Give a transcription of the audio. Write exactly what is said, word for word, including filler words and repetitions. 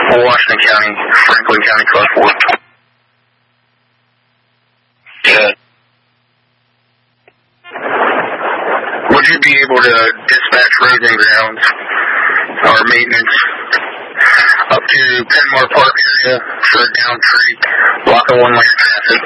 Washington County, Franklin County, Class four. Good. Would you be able to dispatch roads and grounds or maintenance up to Penmar Park area for down creek, blocking one lane of traffic?